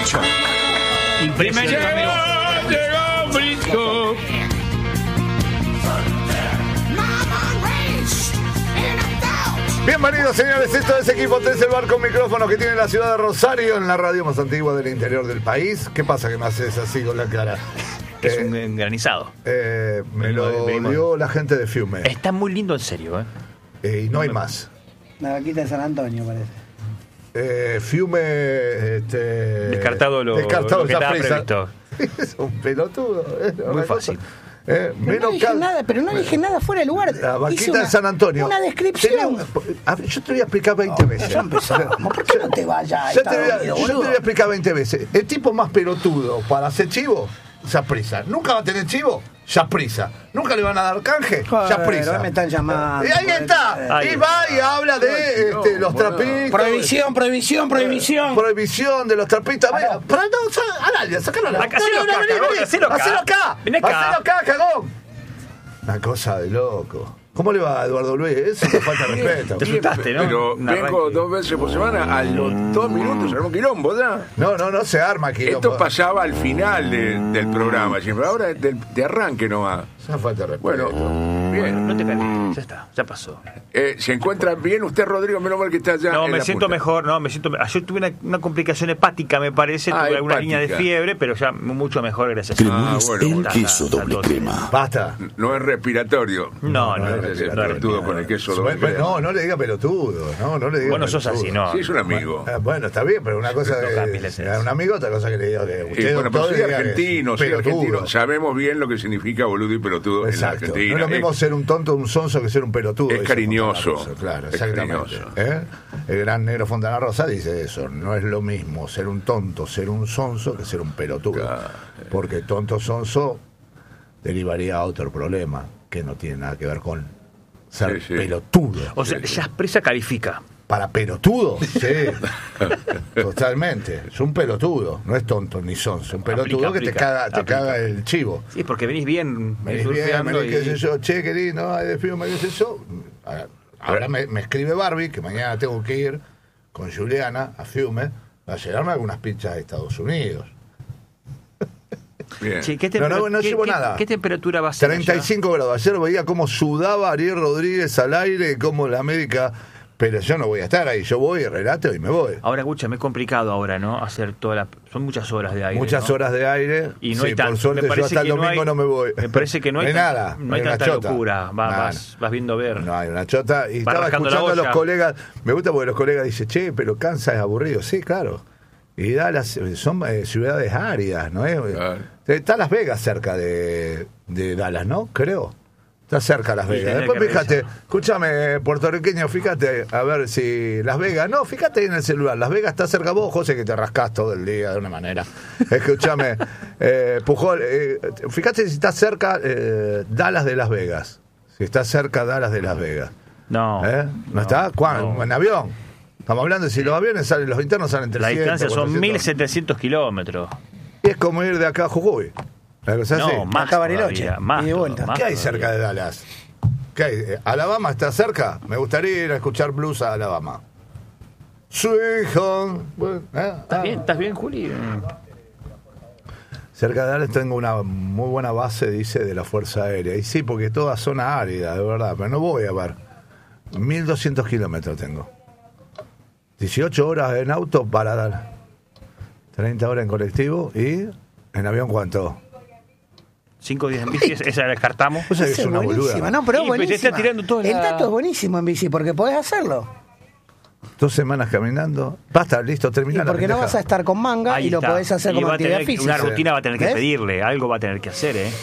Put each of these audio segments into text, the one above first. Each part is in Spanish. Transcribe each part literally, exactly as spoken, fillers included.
Capricho. Impresionante. Llegó Brisco. Bienvenidos, señores, esto es Equipo tres, el bar con micrófono que tiene la ciudad de Rosario, en la radio más antigua del interior del país. ¿Qué pasa que me haces así con la cara? Es Eh, un granizado. eh, me Venimos- lo venimos- dio la gente de Fiume. Está muy lindo en serio, ¿eh? Eh, y no hay más. La vaquita de San Antonio, parece. Eh, Fiume... Este, Descartado lo- descartado lo que esa estaba prisa. Es un pelotudo. Es Muy una fácil. cosa. Eh, Pero no menos dije cal- nada, pero no dije nada fuera de lugar. La Hice vaquita una- de San Antonio. Una Tenía descripción. un- a ver, yo te voy a explicar veinte veces. Ya empezamos. ¿Por qué no te vayas a Yo te, voy a, Estados Unidos, yo te boludo? voy a explicar veinte veces. El tipo más pelotudo para hacer chivo, Saprissa. Nunca va a tener chivo, Saprissa. Nunca le van a dar canje, Joder, Saprissa. hoy me están llamando. Y ahí está. Ahí Y va y habla de este, los bueno. trapitos. Prohibición, prohibición, prohibición. Prohibición de los trapitos. Venga, pero no, sa- a nadie, sacalo a la Acá, hacelo acá, vení, cagón, vení. hacelo acá. Hacelo acá. Ven acá. Hacelo acá, cagón. Una cosa de loco. ¿Cómo le va a Eduardo Luis? Eso me falta de respeto. Te asustaste, ¿no? Pero Un vengo arranque. dos veces por semana, a los dos minutos se armó quilombo ya. No, no, no se arma aquí. Esto pasaba al final de- del programa, siempre. Ahora del- de arranque nomás. Esa falta de respeto. Bueno, bien. No te calientes, ya está, ya pasó. Eh, ¿Se encuentra bien usted, Rodrigo? Menos mal que está allá. No, en me la siento punta. mejor, no, me siento me- Ayer tuve una, una complicación hepática, me parece, Ah, tuve alguna hepática. línea de fiebre, pero ya mucho mejor, gracias a Dios. Ah, Cremones bueno, el bueno. queso Está- doble está todo crema. Basta. No es respiratorio. No, no, no, no, no, Es el no, pelotudo con el queso doble Bueno, crema. no, no le diga pelotudo. No, no le diga Vos no sos pelotudo. así, no. Sí, es un amigo. Ah, bueno, está bien, pero una cosa No que cambies la esencia. a un amigo, otra cosa que le diga que Eh, usted bueno, pero doctor, soy diga que es argentino, soy pelotudo. argentino. Sabemos bien lo que significa boludo y pelotudo en la Exacto. Argentina. No es lo mismo Es- ser un tonto, un sonso que ser un pelotudo. Es dice cariñoso. Fontana Rosa, claro, Es exactamente. cariñoso. ¿Eh? El gran negro Fontana Rosa dice eso. No es lo mismo ser un tonto, ser un sonso que ser un pelotudo. Claro. Porque tonto, sonso derivaría a otro problema que no tiene nada que ver con ser Sí, sí. pelotudo. O sea, ya expresa califica. Para pelotudo, sí. Totalmente. Es un pelotudo. No es tonto ni sonso. Un pelotudo Aplica, que te aplica, caga, te aplica. caga el chivo. Sí, porque venís bien, Me venís dice, surfeando me dice, qué y- sé yo, che, querido, no, hay desfío, me dice eso. Ahora, ahora me, me escribe Barbie, que mañana tengo que ir con Juliana a Fiume a llevarme algunas pizzas de Estados Unidos. Bien. Che, ¿qué, No, no, tempera- no qué- llevo qué- nada. ¿Qué temperatura va a ser? treinta y cinco grados. Ayer veía cómo sudaba Ariel Rodríguez al aire y cómo la América. Pero yo no voy a estar ahí. Yo voy, relato y me voy. Ahora, escúchame, es complicado ahora, ¿no? Hacer toda la... Son muchas horas de aire, Muchas ¿no? horas de aire. Y no sí, hay tanto. por suerte me yo parece hasta el que no domingo hay- no, me voy. Me parece que no hay, tan- nada. no hay una tanta chota. locura. Va- Nada. vas, vas viendo ver. No hay una chota. Y Va estaba rascando la escuchando a los olla. colegas. Me gusta porque los colegas dicen, che, pero Kansas es aburrido. Sí, claro. Y Dallas eh, son eh, ciudades áridas, ¿no es? Claro. Está Las Vegas cerca de, de Dallas, ¿no? Creo. Está cerca Las Y Vegas. tendría Después que fíjate, revisar. escúchame, puertorriqueño, fíjate, a ver si Las Vegas. No, fíjate ahí en el celular. Las Vegas está cerca vos, José, que te rascás todo el día de una manera. Escúchame, eh, Pujol, eh, fíjate si está cerca eh, Dallas de Las Vegas. Si está cerca Dallas de Las Vegas. No. ¿Eh? ¿No, está? ¿Cuándo? no. En avión. Estamos hablando de si los aviones salen, los internos salen La trescientos. distancia son cuatrocientos. mil setecientos kilómetros. Y es como ir de acá a Jujuy. ¿La cosa así? No, más Acá Bariloche, todavía, más y de todo, vuelta. más ¿Qué hay todavía. cerca de Dallas? ¿Qué hay? ¿Alabama está cerca? Me gustaría ir a escuchar blues a Alabama. Sweet Home. Bueno, ¿eh? ¿Estás Ah. bien? ¿Estás bien, Juli? Cerca de Dallas tengo una muy buena base, dice, de la Fuerza Aérea. Y sí, porque toda zona árida, de verdad. Pero no voy a ver. mil doscientos kilómetros tengo. dieciocho horas en auto para dar. treinta horas en colectivo y en avión, ¿cuánto? Cinco días en bici, esa la descartamos. Pues es Esa es una buenísima, boluda. no, pero Sí, es pues te buenísima. está tirando toda El la- dato es buenísimo en bici porque podés hacerlo. Dos semanas caminando. Basta, listo, Y termina la porque no pendeja. vas a estar con manga Ahí y lo está. podés hacer Y como va a actividad tener que- física. Una rutina va a tener que ¿Ves? pedirle, algo va a tener que hacer, ¿eh?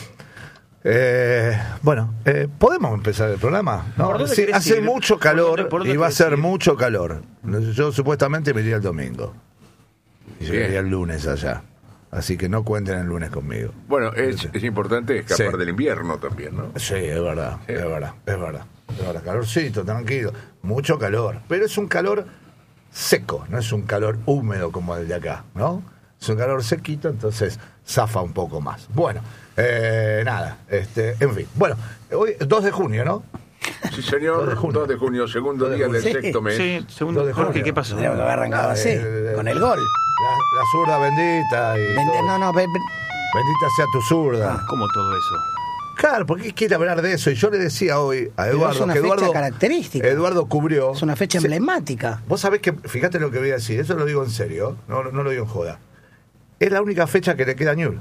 Eh, bueno, eh, ¿podemos empezar el programa? ¿No? ¿Por dónde Sí, querés hace ir? mucho ¿Por calor dónde- por dónde y va a querés ser ir? mucho calor. Yo supuestamente me iría el domingo. Y yo Bien. iría el lunes allá. Así que no cuenten el lunes conmigo. Bueno, es, es importante escapar Sí. del invierno también, ¿no? Sí, es verdad, Sí. es verdad, es verdad. Es verdad, calorcito, tranquilo. Mucho calor. Pero es un calor seco, no es un calor húmedo como el de acá, ¿no? Es un calor sequito, entonces zafa un poco más. Bueno, eh, nada, este, en fin. Bueno, hoy dos de junio, ¿no? Sí, señor. dos de junio. dos de junio, segundo dos de día junio. del Sí. sexto mes. Sí, segundo. Dos de Jorge, junio. ¿qué pasó? Tendríamos que haber arrancado Ah, así, eh, con el gol. La, la zurda bendita. Y Vende- todo. no, no, ve- ve- Bendita sea tu zurda. ¿Cómo todo eso? Claro, porque quiere hablar de eso. Y yo le decía hoy a Pero Eduardo es una que fecha Eduardo, característica. Eduardo cubrió. es una fecha Se- emblemática. Vos sabés que, fíjate lo que voy a decir, eso lo digo en serio, no, no lo digo en joda. Es la única fecha que le queda a Ñul.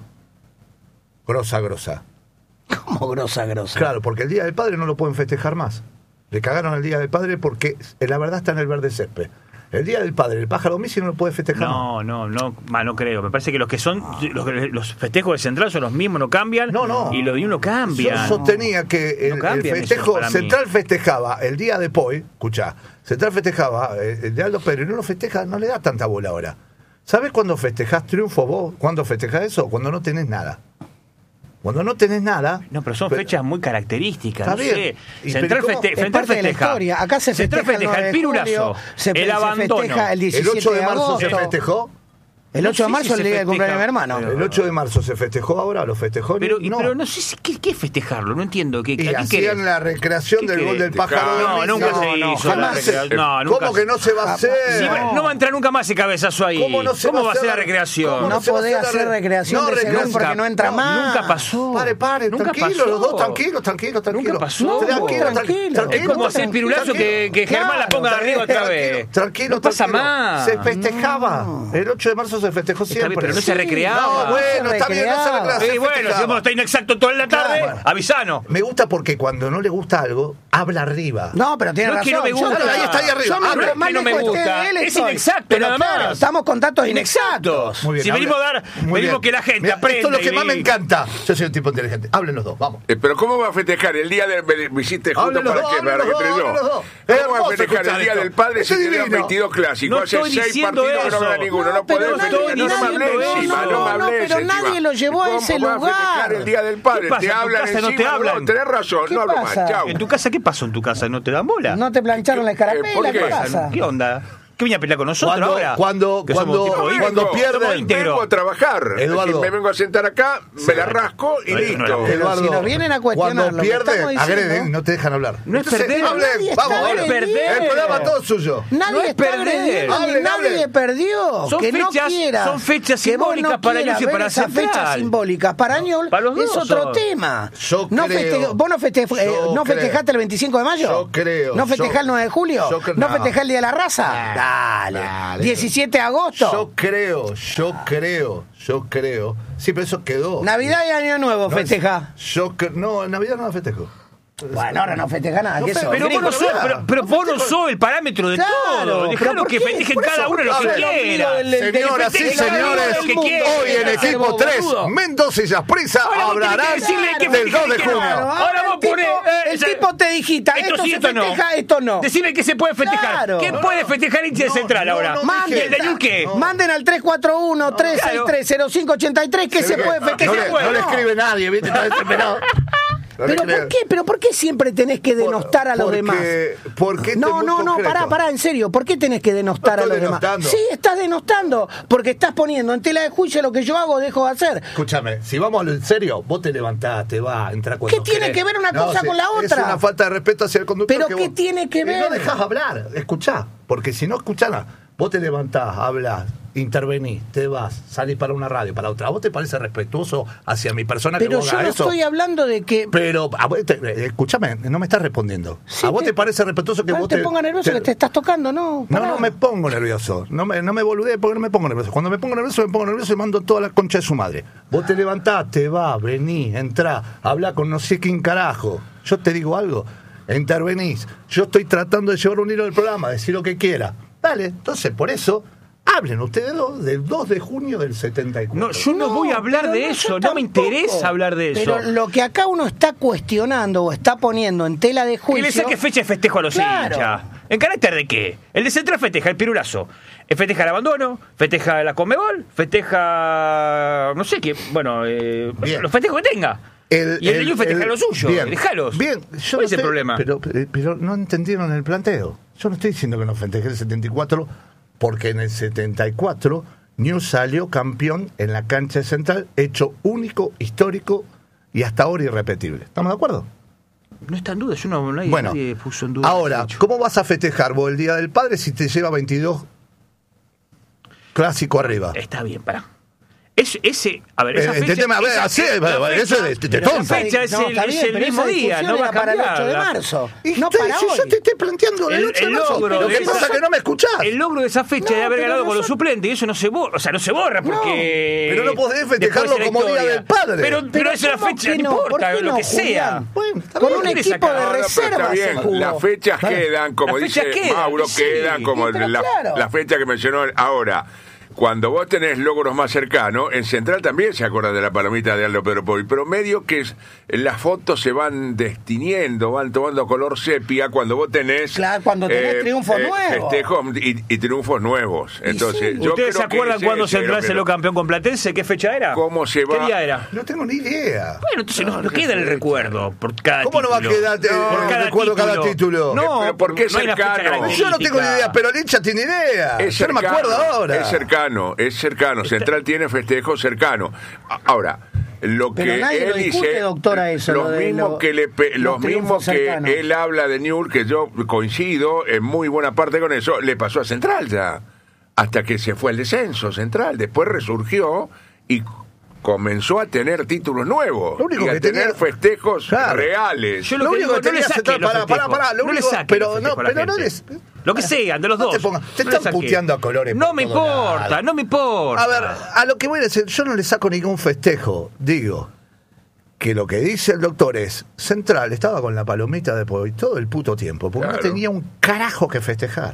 Grosa, grosa. ¿Cómo grosa, grosa? Claro, porque el Día del Padre no lo pueden festejar más. Le cagaron el Día del Padre porque eh, la verdad está en el verde césped. El Día del Padre, el pájaro Misi no lo puede festejar más. No, no, no, ma, no creo. Me parece que los que son los, los festejos de Central son los mismos, no cambian. No, no. Y los de uno Yo cambian. sostenía que el, No el cambian festejo eso para mí. Central festejaba el día de Poi, escuchá, Central festejaba eh, el de Aldo Pérez, no lo festeja, no le da tanta bola ahora. ¿Sabés cuándo festejás triunfo vos? ¿Cuándo festejás eso? Cuando no tenés nada. Cuando no tenés nada. No, pero son pero- fechas muy características. Está no bien. sé. Y Central, pero ¿cómo? feste- Es Central parte de la festeja. historia. Acá se Central festeja el festeja el nueve de pirulazo, julio, se, el se abandono. festeja el El diecisiete ocho de de marzo se agosto. festejó. El No ocho de sé marzo si es el se día del cumpleaños de mi festeja, hermano. pero- El ocho de marzo se festejó ahora, lo festejó. Pero, y- no. pero no sé si, ¿qué, qué es festejarlo, no entiendo. ¿Qué, Y ¿a qué hacían querés? la recreación ¿Qué del gol querés? del pájaro. No, de nunca Misi. se no, hizo la jamás se- recreación. No, nunca ¿Cómo que no se va a hacer? Sí, No. no va a entrar nunca más ese cabezazo ahí. ¿Cómo no se ¿Cómo va va a ser la ¿Cómo recreación? No se va a podés hacer la hacer re- recreación de ese recre- gol porque no entra más. Nunca pasó. Pare, pare, Nunca tranquilo, pasó. los dos, tranquilos, tranquilos, tranquilos. Nunca pasó. No, Tranquilo, tranquilo. tranquilo. Es como hacer el pirulazo que, que Germán la ponga de arriba otra vez. Tranquilo, No pasa tranquilo. más. Se festejaba. El ocho de marzo se festejó Está siempre. bien, pero no se Sí. recreaba. No, bueno, Se está bien, no se recreaba. recreaba. Sí, se bueno, si festejaba. vos está inexacto toda la tarde, Claro. avisanos. Me gusta porque cuando no le gusta algo, habla arriba. No, pero tiene No es razón. que no me Yo- gusta. Claro, ahí está ahí arriba. Yo Habla. mientras más que no me lejos esté gusta. de él Es estoy. inexacto, Pero nada claro, más. estamos con datos inexactos. Muy bien, Si habla- venimos a dar, Muy venimos bien. que la gente Mira, aprenda. esto es lo que y- más me encanta. Yo soy un tipo inteligente. Hablen los dos, vamos. Eh, pero ¿cómo va a festejar el día del... Me, me hiciste justo Hablen los para dos, que hablen para los que dos, entre hablen los dos. dos. Es ¿Cómo va a hermoso festejar el escuchar día esto. del padre si Esto es te dan divino. veintidós clásicos? No Hace estoy seis diciendo partidos que no eso. gana ninguno. No, No, pero podés nadie- festejar. No, no me nadie- hables no, encima, no, no me no, hables pero encima. nadie lo llevó a ¿Cómo ese vas a lugar? festejar el día del padre? ¿Qué pasa? Te ¿En tu hablan casa no te encima. hablan? No, tenés razón. ¿Qué No hablo más. pasa? Chau. ¿En tu casa qué pasó en tu casa? ¿No te dan bola? No te plancharon la ¿por escarapela, qué? ¿qué pasa? ¿Qué onda? ¿Qué venía a pelear con nosotros Cuando- ahora? cuando- Que somos cuando- tipo No íntegro. cuando vengo, pierden- Somos íntegros. vengo a trabajar. Eduardo. Me vengo a sentar acá, me la rasco y No, eso no listo. era- Pero Eduardo, si nos vienen a cuestionar cuando lo que estamos pierden, diciendo- agreden, no te dejan hablar. No es Entonces, perder. hablen, Nadie está vamos, hablen. agrediendo. El programa todo suyo. Nadie No es está perder. agrediendo, ni Hablen, nadie hablen. perdió. Son que no fechas- quiera, son fechas que vos simbólicas no para quieras Ñusi y ver para esas Central. fechas simbólicas para Ñol Para los es dos otro son. tema. Yo no creo. feste- ¿Vos no, feste- eh, Yo no creo. festejaste el veinticinco de mayo? Yo creo. ¿No festejás Yo- el nueve de julio? yo creo- ¿No no. festejás el Día de la Raza? Nah. Dale. Dale. diecisiete de agosto. Yo creo, yo creo, yo creo. Sí, pero eso quedó. Navidad y Año Nuevo No, festeja. Yo cre- no, en Navidad no la festejo. Bueno, ahora no festeja nada. No ¿qué fe- sos, Pero vos no gringo? sos, pero, pero vos no sos el parámetro de Claro, todo. pero Dejalo ¿por que qué? festejen Por eso, cada uno lo porque que habla quiera. del- del- Señoras y festejen cada uno señores, lo que quiera. hoy en equipo Algo tres, boludo. Mendoza y Jasprisa Ahora vos tenés que hablarán decirle que del festeje dos de que junio. no. Claro, Ahora vos el tipo- ponés, eh, el ya- tipo te digita, Esto esto sí, se esto no. festeja, esto no. Decime que se puede festejar. Claro. ¿Qué No, puede festejar hincha de no, Central no, ahora? no, Manden, ¿Y el de Ñul qué? No. manden al tres cuatro uno, tres seis tres, cero cinco ocho tres que se, ve puede que festejar. no, le, puede, no le no. escribe nadie, ¿viste? Está desesperado. No le Pero escribe. ¿por qué? ¿Pero por qué siempre tenés que denostar a los Porque- demás? porque este es no, muy no, no, concreto. pará, pará, en serio. ¿Por qué tenés que denostar No a los estoy demás? denostando. Sí, estás denostando, porque estás poniendo en tela de juicio lo que yo hago o dejo de hacer. Escúchame, si vamos a lo en serio, vos te levantás, te vas, entrás cuando ¿Qué tiene querés. que ver una cosa con la Es otra? una falta de respeto hacia el conductor. ¿Pero que qué vos- tiene que Y ver? no dejás hablar, escuchá, porque si no escuchás nada, vos te levantás, hablas, intervenís, te vas, salís para una radio, para otra. ¿A vos te parece respetuoso hacia mi persona que Pero vos yo no hagas eso? estoy hablando de que... Pero, a vos te- eh, escúchame, no me estás respondiendo. Sí, ¿A vos te- te, parece respetuoso que no vos te ponga nervioso que te estás tocando, ¿no? No, Pará. no me pongo nervioso. No me, no me boludé porque no me pongo nervioso. Cuando me pongo nervioso, me pongo nervioso y mando toda la concha de su madre. Vos te levantás, te vas, venís, entrás, hablás con no sé quién carajo. Yo te digo algo, intervenís. Yo estoy tratando de llevar un hilo del programa, decir lo que quiera. Dale, entonces por eso, hablen ustedes dos del dos de junio del setenta y cuatro. No, yo no, No, voy a hablar pero de no, eso, yo no me tampoco. interesa hablar de eso. Pero lo que acá uno está cuestionando o está poniendo en tela de Que juicio... le saque fecha de festejo a los Claro. hinchas. ¿En carácter de qué? El de Central festeja el pirulazo. Eh, Festeja el abandono, festeja la Conmebol, festeja. No sé qué. Bueno, eh, Bien. los festejos que tenga. El- y el, el- de Ñul festeja el- lo suyo. Bien, Dejalos. Bien, ¿Cuál es el estoy- problema? Pero, pero no entendieron el planteo. Yo no estoy diciendo que no festejé el setenta y cuatro, porque en el setenta y cuatro Ñul salió campeón en la cancha de Central, hecho único, histórico y hasta ahora irrepetible. ¿Estamos de acuerdo? No está en duda, yo no, nadie, Bueno, nadie puso en duda. ahora, ese hecho. ¿cómo vas a festejar vos el Día del Padre si te lleva veintidós? clásico arriba. Está bien, pará. Es, ese, a ver, esa Eh, fecha, entendeme, a ver, esa- así, la bueno, fecha- eso es de- de la tonto. fecha es No, el, está es bien, el pero mismo esa día, discusión no va a era para el ocho de cambiar. marzo. Y No estoy- para si hoy. yo te estoy planteando el, El- ocho de el marzo. logro Lo de que esa- pasa es que no me escuchás. El logro de esa fecha No, de haber pero ganado con los nosotros- suplentes, y eso no se borra, o sea, no se borra porque... Pero no podés después festejarlo de la como Día historia. del Padre. Pero, pero, Pero esa es la ¿cómo fecha, que no no? ¿Por importa, qué lo no, que sea. Julián? Bueno, está Con bien. un ¿Qué querés equipo sacar? de No, no, pero está reserva se bien, jugó. las fechas Claro. quedan, como Las dice fechas quedan, Mauro, sí. quedan como Sí, pero la, claro. la fecha que mencionó ahora. Cuando vos tenés logros más cercanos, en Central también se acuerdan de la palomita de Aldo Pedro Poi, pero medio que es- las fotos se van destiniendo, van tomando color sepia cuando vos tenés... Claro, cuando tenés triunfos nuevos. Festejos y, y triunfos nuevos. Entonces, sí. yo ¿Ustedes se creo que acuerdan ese cuando es el Central que salió no- campeón con Platense? ¿Qué fecha era? ¿Cómo se va? ¿Qué día era? No tengo ni idea. Bueno, entonces no, no queda el recuerdo por cada ¿Cómo no va a título. quedar, eh, Por el cada recuerdo cada título? No, Pero ¿por qué es no hay una fecha cercano? característica. Yo no tengo ni idea, pero el hincha tiene idea. Es Yo no me cercano, acuerdo ahora. Es cercano, es cercano. Central tiene festejos cercanos. A- Ahora, lo Pero que nadie lo él discute, dice, doctora, eso, los lo de mismos lo- que le pe- los los triunfos mismos que cercanos. él habla de Newell, que yo coincido en muy buena parte con eso, le pasó a Central ya, hasta que se fue al descenso Central. Después resurgió y comenzó a tener títulos nuevos Lo único y a que tener tenía- festejos Claro. reales. Yo lo, Lo que único digo, que no le tenía saque Central- los pará, pará, festejos. pará, lo no le único- saque pero los no, festejos a la pero no gente. les- Lo que sean, de los No dos. te pongas- te No le están saque. puteando a colores No por me todos importa, lados. no me importa. A ver, a lo que voy a decir, yo no le saco ningún festejo. Digo que lo que dice el doctor es, Central estaba con la palomita de Poi todo el puto tiempo, porque Claro. no tenía un carajo que festejar.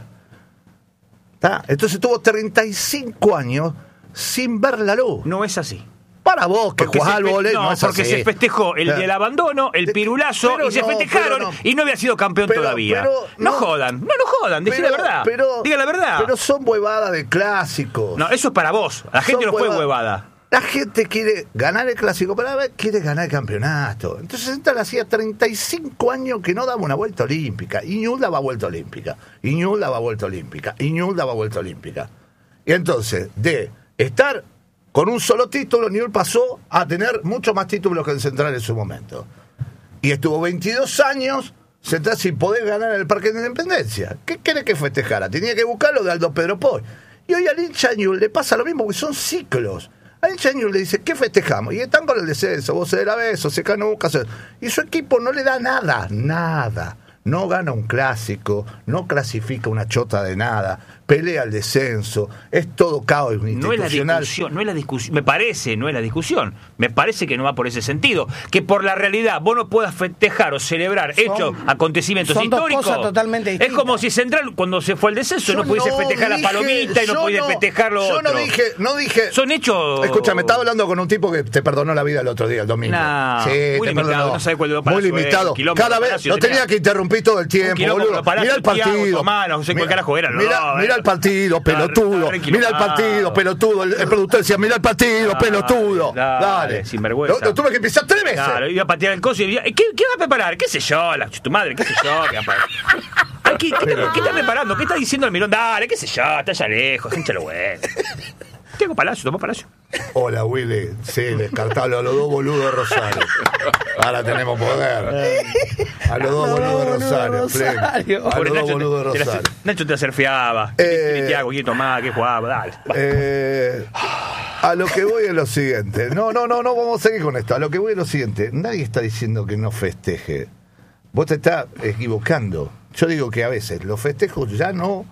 ¿Tá? Entonces tuvo treinta y cinco años sin ver la luz. No es así. Para vos, que Porque jugás se al fe- volei, no, no, es porque así. se festejó el Claro. del abandono, el De- pirulazo, pero y se no, festejaron pero no. y no había sido campeón Pero- todavía. pero no, no. jodan, no, no jodan, decí la verdad. Pero, Diga la verdad. Pero son huevadas de clásicos. No, eso es para vos. La gente Son no fue hueva- huevada. La gente quiere ganar el clásico, pero a ver, quiere ganar el campeonato. Entonces Central hacía treinta y cinco años que no daba una vuelta olímpica. Y Ñul daba vuelta olímpica. Y Ñul daba vuelta olímpica. Y Ñul daba vuelta olímpica. Y entonces, de estar con un solo título, Ñul pasó a tener muchos más títulos que el Central en su momento. Y estuvo veintidós años Central sin poder ganar en el Parque de Independencia. ¿Qué quiere que festejara? Tenía que buscarlo de Aldo Pedro Poi. Y hoy al hincha Ñul le pasa lo mismo, porque son ciclos. Al hincha Ñul le dice, ¿qué festejamos? Y están con el descenso, vos se la beso, se canuca. Se... Y su equipo no le da nada, nada. No gana un clásico, no clasifica una chota de nada, pelea el descenso, es todo caos No es la institucional. discusión, no es la discusión, me parece, no es la discusión, me parece que no va por ese sentido, que por la realidad vos no puedas festejar o celebrar Son- hechos, acontecimientos son dos históricos. cosas totalmente Es distintas. como si Central cuando se fue al descenso Yo no pudiese no festejar la dije- palomita y no yo pudiese no- festejar lo yo otro. no dije, no dije. Son hechos. Escúchame, estaba hablando con un tipo que te perdonó la vida el otro día, el domingo. Nah, sí, muy te limitado, perdonó. no sabe cuál de los Muy Palacios es, limitado. quilombo Cada de vez Palacios lo tenía. tenía que interrumpir todo el tiempo, quilombo boludo. con los Palacios, Mira el partido. Thiago, Tomás, no sé cuál carajo era, no, mira, no, mira el partido, no, pelotudo. no, tranquilo, Mira el partido, ah. pelotudo. El, el productor decía, mira el partido, Dale, pelotudo. dale, Dale. sinvergüenza. Lo, lo tuve que pisar tres veces. Claro, iba a patear el coso y decía, ¿qué, ¿qué va a preparar? ¿Qué sé yo? La, tu madre, ¿qué sé yo? ¿Qué, va a preparar? Ay, ¿qué, qué, está- qué está preparando? ¿Qué está diciendo el Mirón? Dale, qué sé yo, está allá lejos, gente lo bueno. Tengo Palacio, tomó Palacio. Hola, Willy. Sí, descartalo a los dos boludos de Rosario. Ahora tenemos poder. A los dos boludos de Rosario. Rosario. Pleno. A Pobre los dos Nacho, boludos de te- te la- Rosario. Nacho te acerfiaba. Eh, ¿Qué Tiago, quién tomaba, qué jugaba? Dale. va. Eh, a lo que voy es lo siguiente. No, no, no, no, vamos a seguir con esto. A lo que voy es lo siguiente. Nadie está diciendo que no festeje. Vos te estás equivocando. Yo digo que a veces los festejos ya no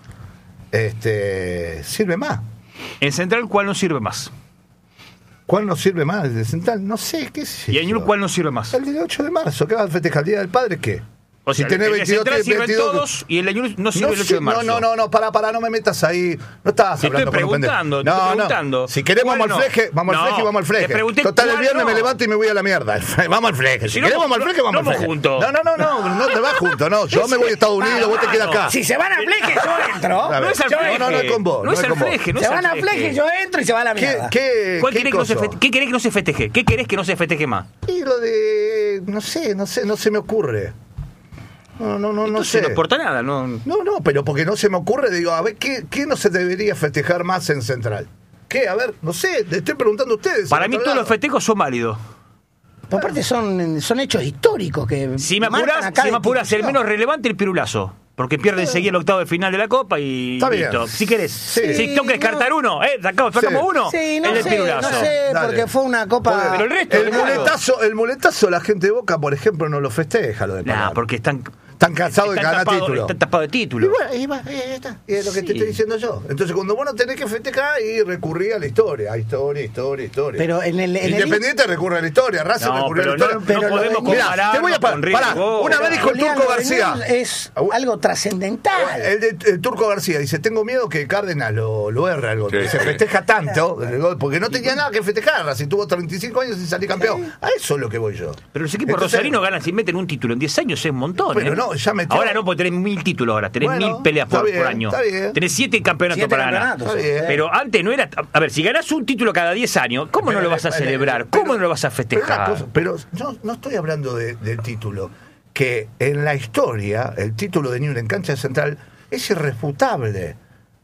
este, sirve más. En Central, ¿cuál no sirve más? ¿Cuál nos sirve más? ¿El de Central? No sé, qué sé ¿Y en yo. Ñul cuál no sirve más? El del ocho de marzo. ¿Qué vas a festejar? ¿El Día del Padre? ¿Qué? O sea, si tenés el de veintidós, Central sirven veintidós todos y el de Ñul no sirve No, el ocho sí, de marzo. no, no, no, no, pará, pará, no me metas ahí. No estabas Te hablando estoy con un pendejo. preguntando, te No, estoy no. preguntando. Si querés vamos ¿Cuál al no? fleje, vamos al No, fleje y vamos al te fleje. pregunté Total, el cuál viernes no. me levanto y me voy a la mierda. Vamos al fleje. Si Si no, querés vamos al no- fleje, vamos no al vamos fleje. juntos. No, no, no, no, no te vas juntos, no. Yo me voy a Estados Unidos, vos te quedas acá. Si se van a fleje, yo entro. A ver. No es al No, fleje. no, no es con vos, No no es es al con vos. fleje. no Se es van al a fleje, yo entro y se va a la ¿Qué, mierda. qué, ¿Cuál qué querés que no se coso? feste- ¿Qué querés que no se festeje? ¿Qué querés que no se festeje más? Y lo de... No sé, no sé, no se me ocurre. No, no, no, no Entonces sé. no importa nada, no. No, no, pero porque no se me ocurre, digo, a ver, ¿qué, qué no se debería festejar más en Central? ¿Qué? A ver, no sé, le estoy preguntando a ustedes. Para al mí otro todos lado. los festejos son válidos. Aparte son, son hechos históricos que Si me marcan apurás, acá si me la apurás, el institución. menos relevante el pirulazo. Porque pierde enseguida el octavo de final de la Copa y Está bien. listo. Si querés, Sí. si tengo que descartar no. uno, ¿eh? Sacamos, sacamos Sí. uno. Sí, no el del sé, pirulazo. no sé, Dale. porque fue una copa... Pero el resto, El claro. muletazo, el muletazo, la gente de Boca, por ejemplo, no lo festeja, lo de Nah, Palacio. porque están, Están cansados de están ganar tapados, títulos. están tapados de Y títulos. bueno, y, va- y ahí está. Y es lo que te Sí. estoy diciendo yo. Entonces, cuando vos no tenés que festejar, y recurría a la historia. A historia, historia, historia. Pero en el... En el Independiente recurre a la historia. Racing No, recurre a la pero historia. no, pero no lo podemos de- Mirá, compararnos te voy a con parar. River Pará, Boca. una vez dijo el Julián Turco García. Lorenal es algo trascendental. El, de- el Turco García dice, tengo miedo que Cárdenas lo, lo erre algo, Sí, se sí. festeja tanto, el gol, porque no tenía nada que festejar, Racing tuvo treinta y cinco años sin salir campeón. A eso es lo que voy yo. Pero los equipos Entonces, rosarinos ganan si meten un título en diez años, es un montón. Pero ¿eh? no, ya metió- Ahora no, porque tenés mil títulos ahora, tenés Bueno, mil peleas por, está bien, por año. está bien. Tenés siete campeonatos Siete para ganar. campeonatos, Está bien. Pero antes no era. A ver, si ganás un título cada diez años, ¿cómo no Pero, lo vas a pero, celebrar? pero- ¿Cómo no lo vas a Pero, festejar? una cosa, pero yo no estoy hablando de- del título, que en la historia el título de Newell's en cancha central es irrefutable.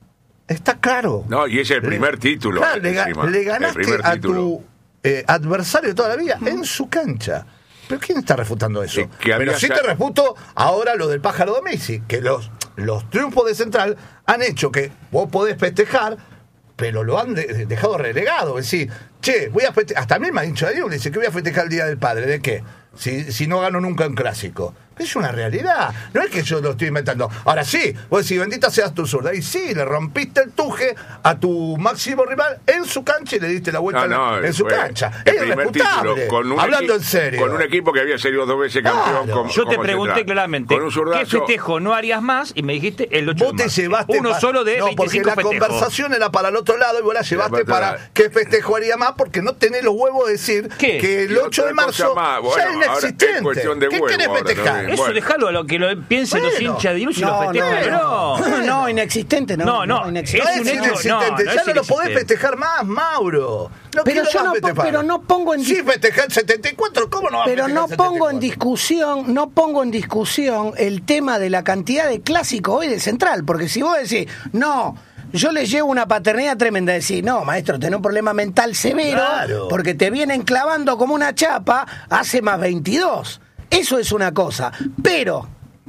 Está claro. No, y es el primer título. Claro, le, ga- encima. le El ganaste primer a título. tu eh, adversario toda la vida en su cancha. ¿Pero quién está refutando eso? Es que había Pero sí ya- te refuto ahora lo del pájaro Domisi, que los, los triunfos de Central han hecho que vos podés festejar, pero lo han de- dejado relegado. Es decir, che, voy a festejar. Hasta a mí me ha dicho Darío, le dice que voy a festejar el Día del Padre. ¿De qué? Si, si no gano nunca un clásico. Es una realidad. No es que yo lo estoy inventando. Ahora sí, vos decís, bendita seas tu zurda. Y sí, le rompiste el tuje a tu máximo rival en su cancha y le diste la vuelta No, en, no, en su fue cancha. el Es primer irrefutable. título con un Hablando equi- en serio. Con un equipo que había salido dos veces campeón. Claro. como- Yo te como pregunté Central. claramente, Con un ¿qué zurdazo. festejo no harías más? Y me dijiste el ocho Vos de te marzo. llevaste Uno pa- solo de no, porque veinticinco la festejos. conversación era para el otro lado y vos la llevaste para- para qué festejo haría más porque no tenés los huevos de decir ¿Qué? que el Y ocho de otra marzo cosa más. Bueno, ya es ahora es inexistente. cuestión de ¿Qué huevo querés ahora festejar? también. Eso Bueno. dejalo a lo que lo piensen los Bueno. hinchas de Luz y los No, festejan. no, No, no, no, inexistente, no. No, no, inexistente. No es es un hecho, inexistente, no, no ya es no lo podés inexistente. festejar más, Mauro. No, Pero ¿quién lo yo va a no po- festejar? pero no pongo en Sí, dis- festejar el setenta y cuatro, ¿cómo no va a Pero festejar no el pongo en setenta y cuatro? discusión, no pongo en discusión el tema de la cantidad de clásicos hoy de Central, porque si vos decís, no, yo le llevo una paternidad tremenda, decir, no, maestro, tenés un problema mental severo, Claro. porque te vienen clavando como una chapa hace más veintidós. Eso es una cosa, pero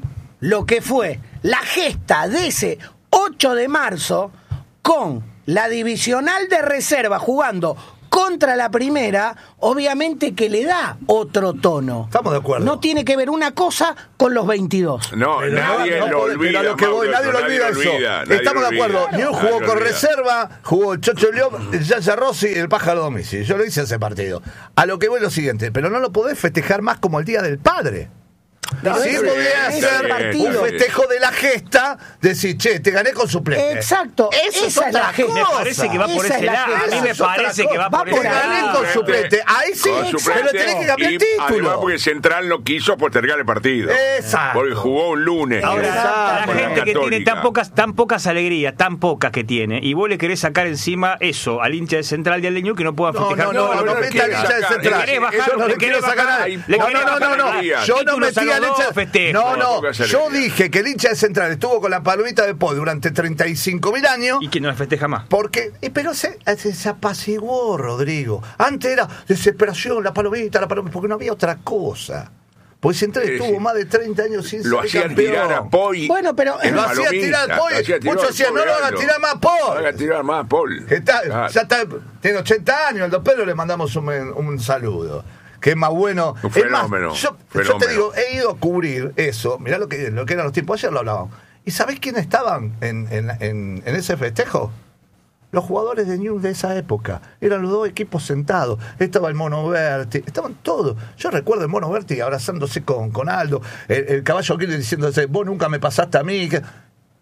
lo que fue la gesta de ese ocho de marzo con la divisional de reserva jugando contra la primera, obviamente que le da otro tono. Estamos de acuerdo. No tiene que ver una cosa con los veintidós. No, Pero nadie no, no lo puede- olvida. pero a lo que voy, Mauro, nadie lo olvida lo eso. olvida, nadie Estamos lo de acuerdo. olvida. Newell's Nadie jugó lo con olvida. reserva, jugó el Chocho León, el Yaya Rossi y el Pájaro Domisi. Yo lo hice ese partido. A lo que voy es lo siguiente, pero no lo podés festejar más como el Día del Padre. Pero Sí, ese- podría ese ser partido. un festejo de la gesta, decir, che, te gané con suplente. Exacto, Eso esa es la otra gesta. Me parece que va por Esa ese es la lado. A mí gesta. me Eso es otra parece que cosa. va Va por Te ese por ahí. gané lado. con suplente. Ahí sí, Con pero suplente. tenés que cambiar Y el título. Además, porque Central no quiso postergar el partido. Exacto. Porque jugó un lunes. Ahora, Exacto. la gente que tiene Católica. tan pocas, tan pocas alegrías, tan pocas que tiene, y vos le querés sacar encima eso al hincha de Central y al de Ñuble que no pueda No, festejar. no, no, no, no no le metí al quiere hincha de sacar, Central. le querés bajar, Eso no le le quiero querés sacar a bajar, nadie. le No, querés no, no, bajar no, no. alegría. Yo no Títulos metí a los al hincha. dos, festejo. No, No, no. pocas Yo alegrías. dije que el hincha de Central estuvo con la palomita de Pol durante treinta y cinco mil años. Y que no la festeja más. Porque, eh, pero se, se, se apaciguó, Rodrigo. Antes era desesperación, la palomita, la palomita, porque no había otra cosa. Porque Central Sí, estuvo sí. más de treinta años sin Lo ser hacían campeón. tirar a Poi. Bueno, pero- en Lo hacía palomita, tirar a Poi. lo hacía tirar Muchos al decían, no lo hagan Aldo. tirar más a No Poi. lo hagan tirar más a Paul. Que está- Claro. Ya está, tiene ochenta años, al Don Pedro le mandamos un, un saludo. Que es más bueno. Un Es más, fenómeno, yo, yo fenómeno. te digo, he ido a cubrir eso. Mirá lo que, lo que eran los tiempos. Ayer lo hablábamos. ¿Y sabés quiénes estaban en, en, en, en ese festejo? Los jugadores de Newell's de esa época. Eran los dos equipos sentados. Estaba el Mono Berti. Estaban todos. Yo recuerdo el Mono Berti abrazándose con, con Aldo. El, el Caballo Aguirre diciéndose, vos nunca me pasaste a mí. Que,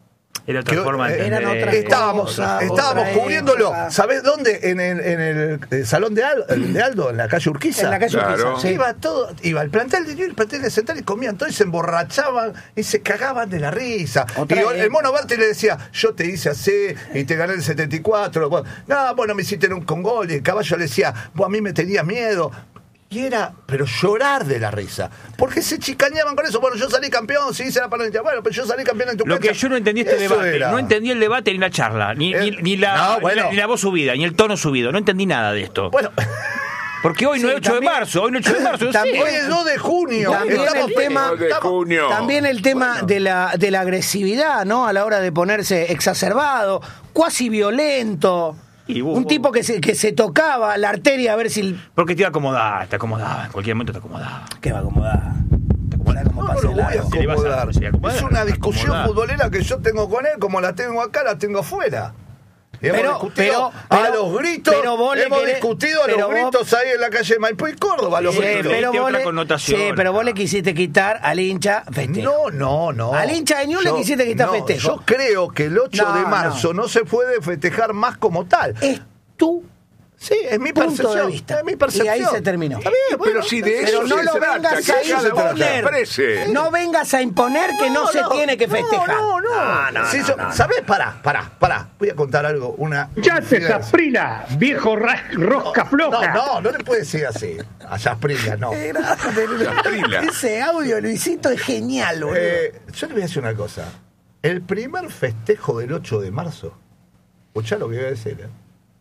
Era otra que, forma de eh, entender. eran otras estábamos cosas, estábamos otra cubriéndolo. época. ¿Sabés dónde? En el, en el, eh, salón de Aldo, de Aldo, en la calle Urquiza. En la calle Claro. Urquiza, sí. Iba todo, iba el plantel de Newell's, el plantel de Central y comían todo y se emborrachaban y se cagaban de la risa. Otra y época. el Mono Berti le decía, yo te hice así y te gané el setenta y cuatro. Bueno, no, bueno, me hiciste un con gol. Y el Caballo le decía, vos a mí me tenías miedo. Y era, pero llorar de la risa. Porque se chicañaban con eso. Bueno, yo salí campeón, sí, hice la palomita. Bueno, pero yo salí campeón en tu Lo cancha. que yo no entendí este Eso debate, era. no entendí el debate ni la charla, ni, Eh, ni, ni la, no, bueno. ni la- ni la voz subida, ni el tono subido, no entendí nada de esto. Bueno, Porque hoy no Sí, es ocho también- de marzo, hoy no es ocho de marzo. yo también- sé. Hoy es dos de junio. También Estamos el tema- dos de estamos- junio. También el tema Bueno. de la de la agresividad, ¿no? A la hora de ponerse exacerbado, cuasi violento. Y vos- un tipo que se, que se tocaba la arteria a ver si... Porque te iba a acomodar, te acomodaba, en cualquier momento te acomodaba. ¿Qué va a acomodar? Te acomodar como No, no pase lo voy a largo. Si le vas a- acomodar. si le acomodar, Es una discusión acomodar. futbolera que yo tengo con él, como la tengo acá, la tengo afuera. Y hemos Pero- discutido pero- a pero- los gritos, pero vos le hemos querés- discutido a los pero vos- gritos ahí en la calle Maipú y Córdoba, a los Sí, gritos. pero- vos otra le, connotación. sí, pero vos le quisiste quitar al hincha festejo. No, no, no. Al hincha de Ñuble Yo- quisiste quitar no, festejo. Yo creo que el ocho No, de marzo no. se puede festejar más como tal. Es tu Sí, es mi punto percepción. de vista. Es mi percepción. Y ahí se terminó. Está bien, Pero bueno, si de Pero eso no se lo trata, vengas que a cada uno se imponer. exprese. No vengas a imponer que no, se tiene que festejar. No, no, No, no, Sí, no, yo- no, no. ¿Sabés? Pará, pará, pará. Voy a contar algo. Una. Ya te Saprila, viejo ra- rosca floja. No, no, no le puedes decir así. A Jasprilla, no. Saprila. Ese audio, Luisito, es genial, boludo. Eh, yo le voy a decir una cosa. El primer festejo del ocho de marzo, escuchá lo que voy a decir, ¿eh?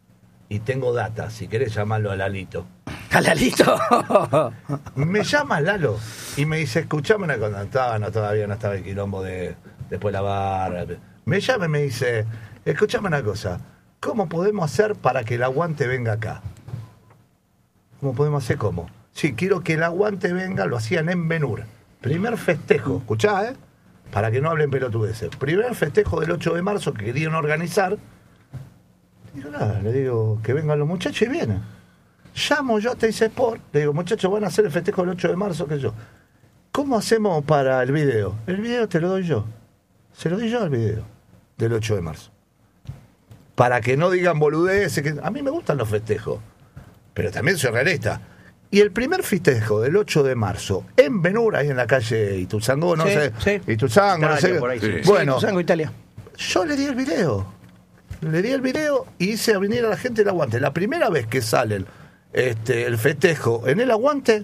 Y tengo data, si querés llamarlo a Lalito. Jalalito. Me llama Lalo y me dice, escuchame una cosa. Estaba, no, todavía no estaba el quilombo de después la barra. Me llama y me dice, escuchame una cosa. ¿Cómo podemos hacer para que el aguante venga acá? ¿Cómo podemos hacer cómo? Sí, quiero que el aguante venga, lo hacían en Benur. Primer festejo, escuchá, ¿eh? Para que no hablen pelotudeces. Primer festejo del ocho de marzo que querían organizar. Digo, nada, le digo, que vengan los muchachos y vienen. Llamo yo a Teis Sport, le digo, muchachos, van a hacer el festejo del ocho de marzo, que yo. ¿Cómo hacemos para el video? El video te lo doy yo. Se lo doy yo al video del ocho de marzo. Para que no digan boludeces, que a mí me gustan los festejos, pero también soy realista. Y el primer festejo del ocho de marzo en Benur, ahí en la calle Ituzango, no Sí, sé, sí. Ituzango, no Italia, sé. por ahí, sí. Bueno, Sí, Tuzango, Italia. yo le di el video. Le di el video y hice a venir a la gente el aguante. La primera vez que sale el, este, el festejo en el aguante,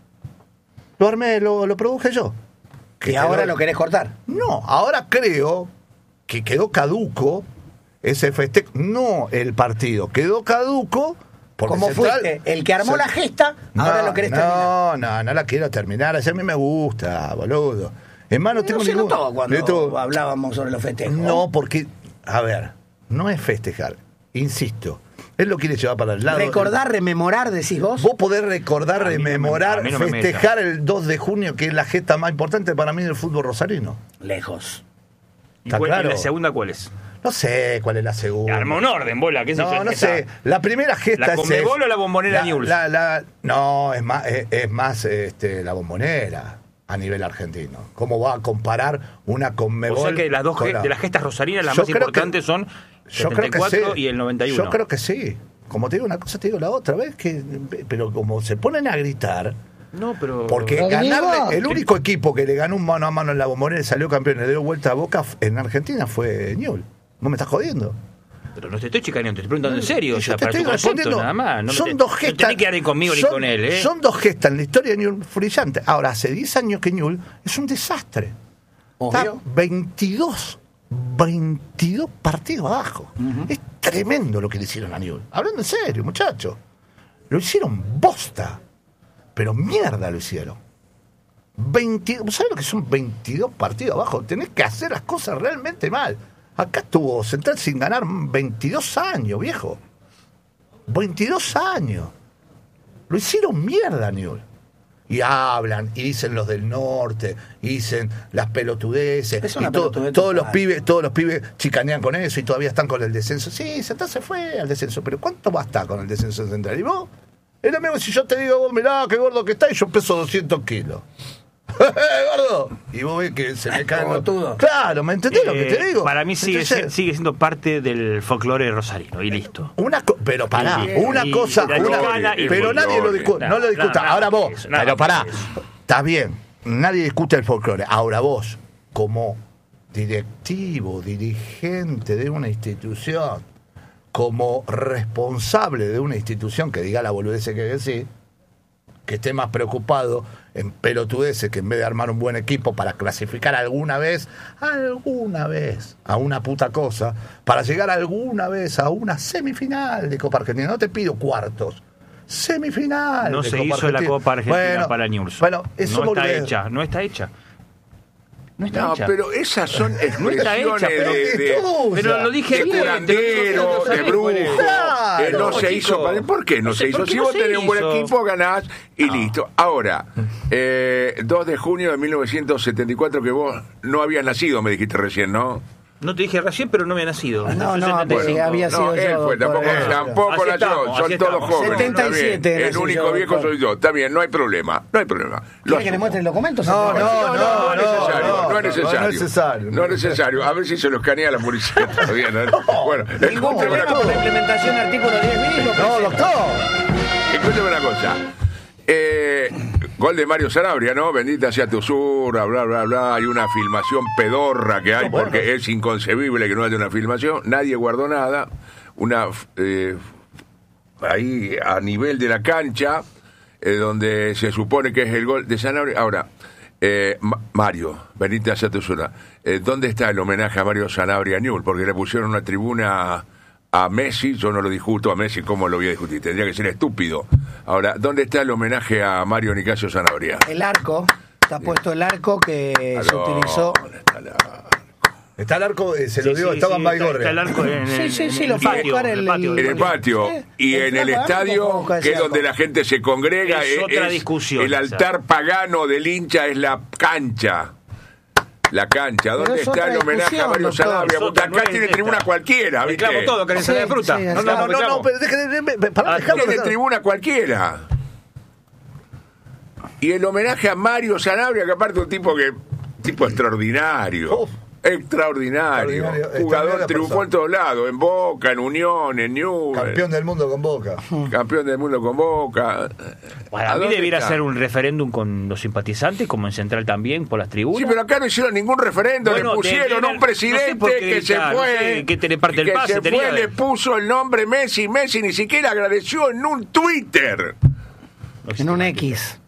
lo armé, lo, lo produje yo. Y ahora lo querés cortar. No, ahora creo que quedó caduco ese festejo. No el partido, quedó caduco. Porque Como Central- fuiste el que armó Se- la gesta, ahora No, lo querés no, terminar. No, no la quiero terminar. Así a mí me gusta, boludo. Hermano, tengo No se ningún- notó cuando de todo- hablábamos sobre los festejos. No, porque, a ver, no es festejar. Insisto, él lo quiere llevar para el lado. Recordar, rememorar, decís vos. Vos podés recordar, A mí no me- rememorar, a mí no me festejar el dos de junio, que es la gesta más importante para mí del fútbol rosarino. Lejos. ¿Y Está cuál- claro. ¿Y la segunda cuál es? No sé cuál es la segunda. Arma un orden, bola, qué sé yo. No, no esta- sé. La primera gesta ¿La es. Conmebol o la Bombonera la- Newell's? la- la- No, es más, es, es más este, la bombonera a nivel argentino. ¿Cómo va a comparar una O Conmebol? sea que las dos con ge- la- de las gestas rosarinas, las Yo más creo que- importantes son Yo el creo que setenta y cuatro sí. y el noventa y uno. Yo creo que sí. Como te digo una cosa, te digo la otra vez. que Pero como se ponen a gritar. No, pero. Porque Rodrigo. ganarle, el único equipo que le ganó un mano a mano en la bombonera y salió campeón y le dio vuelta a Boca en Argentina fue Newell's. ¿No me estás jodiendo? Pero no te estoy chicaneando, te estoy preguntando en serio. Y O yo sea, te para tu estoy concepto, respondiendo. nada más. No me son te- dos no gestas. tenés que quedar ni conmigo ni son- con él, ¿eh? Son dos gestas en la historia de Newell's brillantes. Ahora, hace diez años que Newell's es un desastre. Está Obvio. veintidós, veintidós partidos abajo. Es tremendo lo que le hicieron a Newell's. Hablando en serio, muchachos. Lo hicieron bosta. Pero mierda lo hicieron. veinte, ¿sabes lo que son veintidós partidos abajo? Tenés que hacer las cosas realmente mal. Acá estuvo Central sin ganar veintidós años, viejo. veintidós años. Lo hicieron mierda, Newell's. Y hablan, y dicen los del norte, y dicen las pelotudeces, Es y una to- pelotudez todos los total. pibes, todos los pibes chicanean con eso y todavía están con el descenso. Sí, Central se fue al descenso, pero ¿cuánto va a estar con el descenso de Central? ¿Y vos? Es lo mismo si yo te digo, vos mirá qué gordo que está y yo peso doscientos kilos. Gordo. Y vos ves que se me cae. Como todo. Claro, ¿me entendés lo que te Eh, digo? Para mí sigue, Entonces, sigue siendo parte del folclore rosarino y listo. Una co- pero pará, Y- una y- cosa, y la una- chicana y pero el nadie lo folclore. discute, no lo Nada, discuta. nada, Ahora nada vos, de eso, nada pero pará, de eso. está bien, nadie discute el folclore. Ahora vos, como directivo, dirigente de una institución, como responsable de una institución que diga la boludez que decís, que esté más preocupado en pelotudeces que en vez de armar un buen equipo para clasificar alguna vez, alguna vez, a una puta cosa, para llegar alguna vez a una semifinal de Copa Argentina. No te pido cuartos, Semifinal. No de se Copa hizo la Argentina. Copa Argentina Bueno, para Newell's. Bueno, eso no está volver. hecha, no está hecha. No está No, hecha. pero esas son No está expresiones hecha, pero- de, de, Pero lo dije de bien. curandero, de brujo, Claro, que no se chico. hizo. ¿Para- ¿Por qué no No sé, se hizo? ¿por qué Si no vos se tenés un buen hizo? equipo, ganás y listo. Ahora, eh, dos de junio de mil novecientos setenta y cuatro, que vos no habías nacido, me dijiste recién, ¿no? No te dije recién, pero no había nacido. No, no, setenta y porque cinco. había sido No, él yo, fue, tampoco, doctor. Eh, tampoco Así la estamos, yo, así son todos estamos. jóvenes. setenta y está bien. siete El nací único yo, viejo doctor. soy yo, está bien, no hay problema, no hay problema. Lo ¿Quiere que le asumo. muestre el documento? No, no, No, no, es necesario, no, no es necesario. no es necesario. No es necesario. A ver si se lo escanea la policía todavía. ¿no? Bueno, Ningún escúcheme una problema por la cosa. implementación del artículo diez mínimo. No, doctor. Escúcheme una cosa. Eh, gol de Mario Sanabria, ¿no? Bendita sea tu surra, bla, bla, bla. Hay una filmación pedorra que hay porque es inconcebible que no haya una filmación. Nadie guardó nada. Una. Eh, ahí a nivel de la cancha, eh, donde se supone que es el gol de Sanabria. Ahora, eh, Ma- Mario, Benita Satusura, eh, ¿dónde está el homenaje a Mario Sanabria Newell? Porque le pusieron una tribuna a Messi, yo no lo discuto a Messi, ¿cómo lo voy a discutir? Tendría que ser estúpido. Ahora, ¿dónde está el homenaje a Mario Nicasio Sanabria? El arco. Está puesto el arco que se Aló, utilizó. ¿dónde está la- Está el arco, eh, se lo Sí, digo, sí, estaba sí, en está- Baigorria. está el arco en, Sí, en- sí, sí, en lo el fue a patio, buscar en el- el patio. En el patio Sí. y El en el flaco estadio, arco, ¿cómo que es se donde llama? la gente se congrega, Es eh, otra discusión, el esa. altar pagano del hincha es la cancha. La cancha, ¿dónde es está otra el homenaje a discusión, Mario doctor. Sanabria? Es Porque otra, acá no es tiene esta. tribuna cualquiera, ¿viste? Reclamo todo, que le ensalada de Sí, fruta. sí, no, sí. no, No, no, reclamo. no, pero deje de. de- de- Pará, Ah, dejalo, Tiene dejalo. tribuna cualquiera. Y el homenaje a Mario Sanabria, que aparte es un tipo que tipo extraordinario. Uf. Extraordinario. Extraordinario, Jugador extraordinaria triunfó persona. en todos lados, en Boca, en Unión, en Newell's. Campeón del mundo con Boca. Campeón del mundo con Boca. Para ¿A mí dónde debiera está? ser un referéndum con los simpatizantes, como en Central también, por las tribunas. Sí, pero acá no hicieron ningún referendo, Bueno, le pusieron de- de- un no presidente sé por qué que se gritar, no fue, sé qué tiene parte del que pase, se tenía fue, de- le puso el nombre Messi, Messi ni siquiera agradeció en un Twitter, En un X.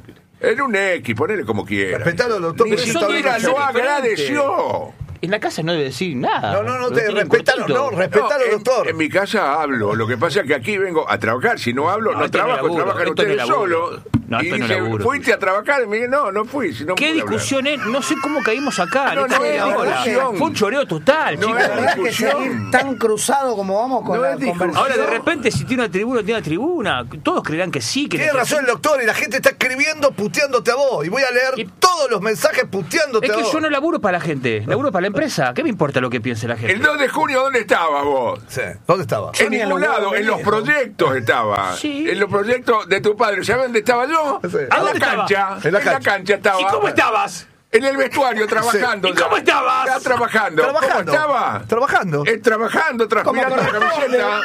en un X, ponele como quiera. Respetalo, doctor, Ni pero eso está siquiera bien, lo es diferente. agradeció. En la casa no debe decir nada. No, no, no, Lo te tienen respetalo, cortito. no, respetalo, No, en, doctor. en mi casa hablo, lo que pasa es que aquí vengo a trabajar, si no hablo, No, no, esto no es trabajo, laburo, trabajan esto no es ustedes laburo. solos. No, y esto no es dice, laburo. ¿fuiste a trabajar? Y me dije, no, no fui. Si no ¿Qué pude hablar. discusión es? No sé cómo caímos acá. No, en esta no es media hora. discusión. Fue un choreo total, No chicos. es La verdad que discusión. seguir tan cruzado como vamos con No la es discusión. conversación. Ahora, de repente, si tiene una tribuna, tiene una tribuna. Todos creerán que sí. Que Tiene razón el doctor y la gente está escribiendo puteándote a vos. Y voy a leer Y- todos los mensajes puteándote Es a que vos. yo no laburo para la gente, laburo para la empresa. ¿Qué me importa lo que piense la gente? El dos de junio, ¿dónde estabas vos? Sí. ¿Dónde estaba? En ni a ningún los lado, huevos en los venía. proyectos estaba. Sí. En los proyectos de tu padre. ¿Sabes dónde estaba yo? Sí. En ¿A la dónde estaba? cancha. En la cancha. estaba. ¿Y cómo estabas? En el vestuario, trabajando. ¿Y ya. cómo estabas? Ya trabajando. Trabajando. ¿Cómo estaba? Trabajando. Eh, trabajando, transpirando la camiseta.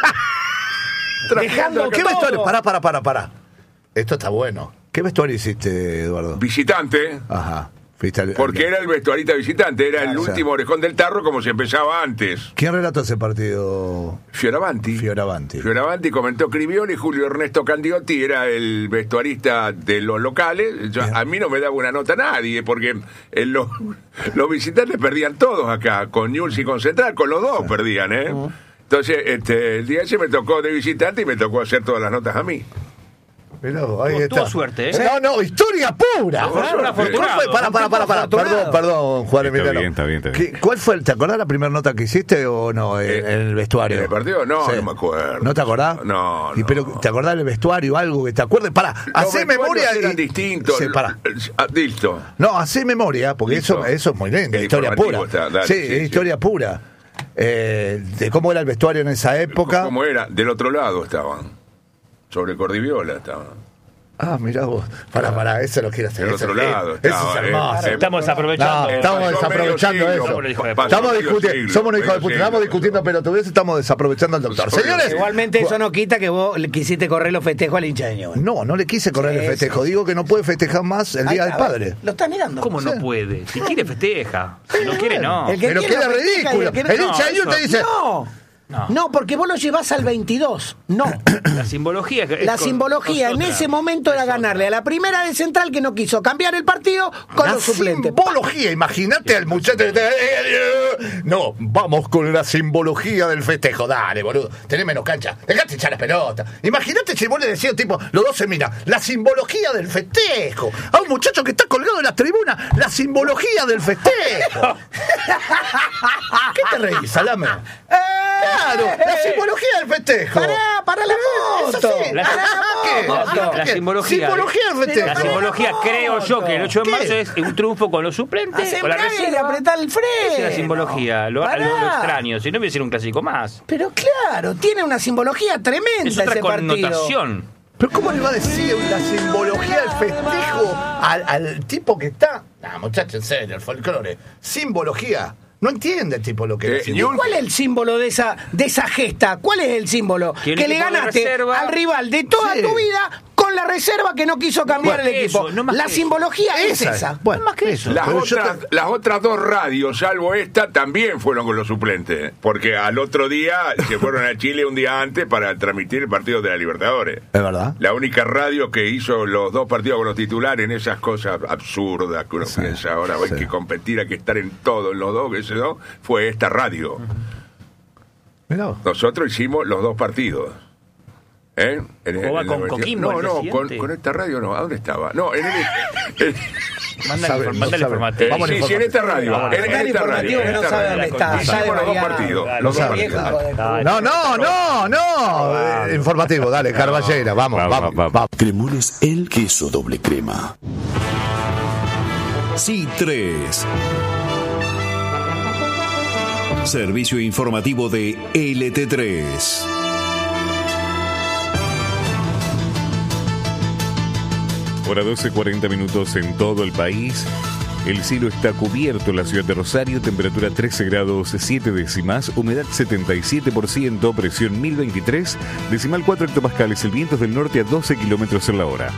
Transpirando la ¿Qué camiseta. vestuario? Pará, pará, pará, pará. Esto está bueno. ¿Qué vestuario hiciste, Eduardo? Visitante. Ajá. Fuiste al- Porque era el vestuarista visitante, era el Ah, o sea. último orejón del tarro como se empezaba antes. ¿Quién relató ese partido? Fioravanti. Fioravanti. Fioravanti comentó Cribioli, Julio Ernesto Candiotti era el vestuarista de los locales. Yo- Bien. a mí no me daba una nota nadie, porque en los, los visitantes perdían todos acá, con Newell's y con Central, con los dos perdían, ¿eh? Entonces, este, el día ese me tocó de visitante y me tocó hacer todas las notas a mí. Mirá, ahí Tuvo- está. tuvo suerte, ¿eh? No, no, historia pura. Tuvo suerte. ¿Cuál fue? Para, para, para, para. Perdón, perdón, Juan Está Emiliano. bien, está bien, está bien. ¿Qué- ¿Cuál fue? el- ¿Te acordás la primera nota que hiciste o no en, Eh, en el vestuario? ¿en el partido? No, no me acuerdo. ¿No te acordás? No, Y no. pero ¿te acordás del vestuario algo que te acuerdes? Para, Los hacé vestuarios memoria. eran y- distintos. Sí, para. Ah, listo. No, hacé memoria, porque Listo. eso, eso es muy lindo, El historia pura. informativo está, dale, sí, sí, es sí. historia pura. Eh, de cómo era el vestuario en esa época. ¿Cómo era? Del otro lado estaban. Sobre Cordiviola estaban. Ah, mirá vos. Para, para, eso lo quiero hacer. Del eso, otro eh, lado Eso estaba, es eh, hermoso. eh, Estamos desaprovechando. No, Eh, estamos pasó desaprovechando medio eso. siglo, Bueno, hijo de pasó Estamos medio discutiendo, siglo, somos unos hijos de medio puta, estamos siglo. discutiendo pelotudeces, estamos desaprovechando al doctor. Pasó Señores, medio Igualmente eso no quita que vos le quisiste correr los festejos al hincha de Newell's. no, no le quise correr Sí, el festejo. sí, Digo que no puede festejar más el Ahí Día está, del Padre. Lo estás mirando. ¿Cómo no puede? Si quiere, festeja. Si no quiere, no. El que Pero quiere queda festeja y ridículo. el que no- El hincha de No, Newell's te dice, No. No. No, porque vos lo llevás al veintidós. No. La simbología. Es La con- simbología en nosotras. ese momento era ganarle a la primera de Central que no quiso cambiar el partido con La los suplentes. simbología, imagínate al muchacho. No, vamos con la simbología del festejo. Dale, boludo. Tenés menos cancha. Dejate echar las pelotas. Imagínate si vos le decías, tipo, los dos se miran. La simbología del festejo. A un muchacho que está colgado en la tribuna. La simbología del festejo. ¿Qué te reís, Salame? Claro, la simbología del festejo. Pará, pará la Es foto. así. La- Pará ¿Qué? la foto. La ¿Qué? simbología. Simbología del festejo. La simbología, creo yo, que el ocho de ¿Qué? marzo es un triunfo con los suplentes, con la Sembrar y reserva. apretar el freno. Esa es la simbología, lo, lo, Pará. lo extraño. Si no, hubiera sido un clásico más. Pero claro, tiene una simbología tremenda Es otra ese partido. connotación. Pero ¿cómo le va a decir la simbología del festejo al, al tipo que está? No, muchacho, en serio, el folclore. Simbología. No entiende el tipo lo que Eh, es. ni un- ¿Cuál es el símbolo de esa, de esa gesta? ¿Cuál es el símbolo? Que Que el le equipo de ganaste reserva- al rival de toda Sí. tu vida con la reserva que no quiso cambiar Bueno, el equipo. eso, no más la que eso. simbología es esa. Bueno, más que eso. Las Pero yo otras, las otras dos radios, salvo esta, también fueron con los suplentes. Porque al otro día se fueron a Chile un día antes para transmitir el partido de la Libertadores. Es verdad. La única radio que hizo los dos partidos con los titulares en esas cosas absurdas que uno Sí, piensa ahora, hay sí. que competir, hay que estar en todo, en los dos, que sé yo, fue esta radio. Mirá vos. Nosotros hicimos los dos partidos. ¿Eh? En el- ¿Jugaba en con el- Coquimbo, No, el no, con, presidente? con esta radio no. ¿A dónde estaba? No, en el. en- Manda Sabe, el no manda el sabe. informativo. Vamos al sí, sí, en esta radio. Ah, en, en Tan esta radio. informativo que en no esta sabe radio. dónde está. Hicimos Sabe los dos variar. partidos. Dale, Los dos sabe, partidos. Viejo, hijo de- Dale. No, no, no, no. Eh, Informativo, dale, Carballera, vamos, Vamos, vamos, vamos. vamos. Cremones El Queso Doble Crema. Sí tres. Servicio informativo de L T tres. Hora doce, cuarenta minutos en todo el país. El cielo está cubierto en la ciudad de Rosario, temperatura trece grados siete décimas, humedad setenta y siete por ciento, presión mil veintitrés, decimal cuatro hectopascales, el viento es del norte a doce kilómetros en la hora.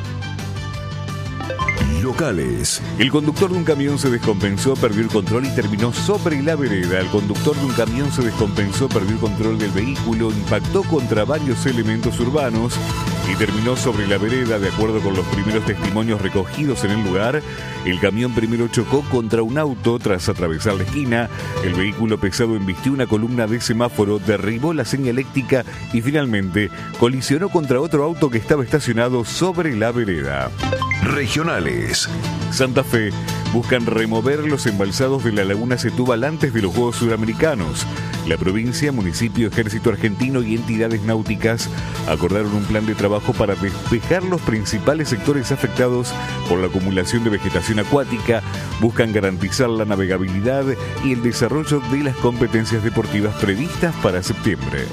Locales. El conductor de un camión se descompensó, perdió el control y terminó sobre la vereda. El conductor de un camión se descompensó, perdió el control del vehículo, impactó contra varios elementos urbanos y terminó sobre la vereda. De acuerdo con los primeros testimonios recogidos en el lugar, el camión primero chocó contra un auto tras atravesar la esquina. El vehículo pesado embistió una columna de semáforo, derribó la señaléctica y finalmente colisionó contra otro auto que estaba estacionado sobre la vereda. Regionales. Santa Fe buscan remover los embalsados de la laguna Setúbal antes de los Juegos Suramericanos. La provincia, municipio, ejército argentino y entidades náuticas acordaron un plan de trabajo para despejar los principales sectores afectados por la acumulación de vegetación acuática. Buscan garantizar la navegabilidad y el desarrollo de las competencias deportivas previstas para septiembre.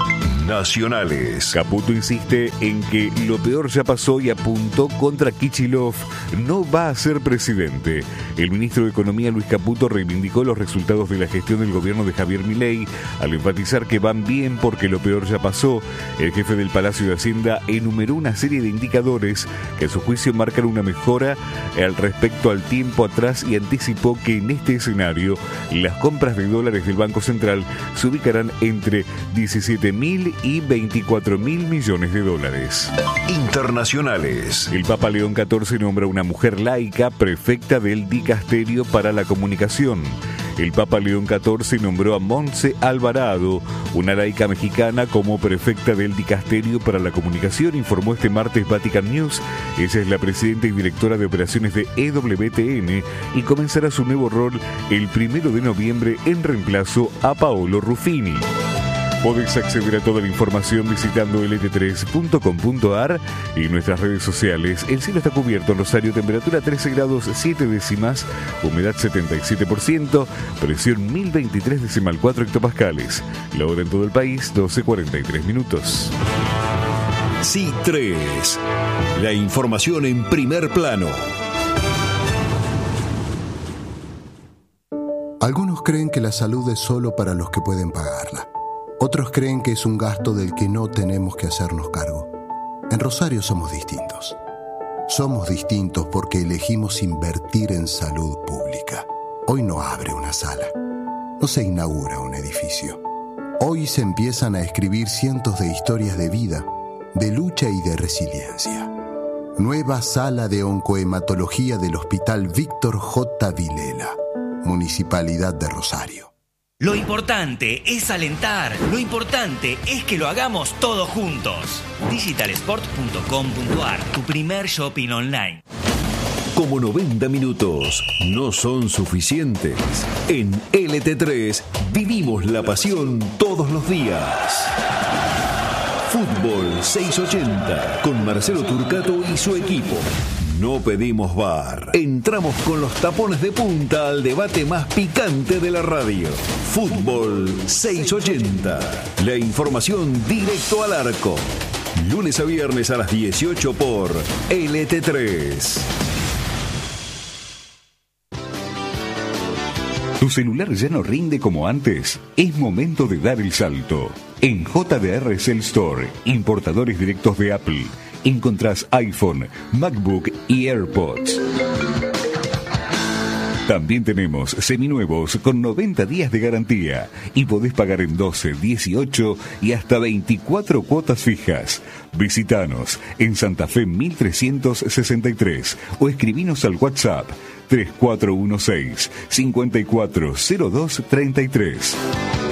Nacionales. Caputo insiste en que lo peor ya pasó y apuntó contra Kicillof. No va a ser presidente. El ministro de Economía, Luis Caputo, reivindicó los resultados de la gestión del gobierno de Javier Milei al enfatizar que van bien porque lo peor ya pasó. El jefe del Palacio de Hacienda enumeró una serie de indicadores que a su juicio marcan una mejora al respecto al tiempo atrás y anticipó que en este escenario las compras de dólares del Banco Central se ubicarán entre diecisiete mil y veinticuatro mil millones de dólares. Internacionales. El Papa León catorce nombra una mujer laica prefecta del Dicasterio para la Comunicación. El Papa León catorce nombró a Montse Alvarado, una laica mexicana, como prefecta del Dicasterio para la Comunicación, informó este martes Vatican News. Ella es la presidenta y directora de operaciones de E W T N y comenzará su nuevo rol el primero de noviembre en reemplazo a Paolo Ruffini. Podés acceder a toda la información visitando L T tres punto com punto a r y nuestras redes sociales. El cielo está cubierto en Rosario, temperatura trece grados siete décimas, humedad setenta y siete por ciento, presión mil veintitrés decimal cuatro hectopascales. La hora en todo el país, doce cuarenta y tres minutos. Sí tres. La información en primer plano. Algunos creen que la salud es solo para los que pueden pagarla. Otros creen que es un gasto del que no tenemos que hacernos cargo. En Rosario somos distintos. Somos distintos porque elegimos invertir en salud pública. Hoy no abre una sala, no se inaugura un edificio. Hoy se empiezan a escribir cientos de historias de vida, de lucha y de resiliencia. Nueva sala de oncohematología del Hospital Víctor J. Vilela, Municipalidad de Rosario. Lo importante es alentar, lo importante es que lo hagamos todos juntos. digital sport punto com punto a r, tu primer shopping online. Como noventa minutos no son suficientes, en L T tres vivimos la pasión todos los días. Fútbol seiscientos ochenta con Marcelo Turcato y su equipo. No pedimos bar. Entramos con los tapones de punta al debate más picante de la radio. Fútbol seiscientos ochenta. La información directo al arco. Lunes a viernes a las dieciocho por L T tres. ¿Tu celular ya no rinde como antes? Es momento de dar el salto. En J D R Cell Store, importadores directos de Apple, encontrás iPhone, MacBook y AirPods. También tenemos seminuevos con noventa días de garantía y podés pagar en doce, dieciocho y hasta veinticuatro cuotas fijas. Visítanos en Santa Fe mil trescientos sesenta y tres o escribinos al WhatsApp tres cuatro uno seis, cinco cuatro cero dos tres tres.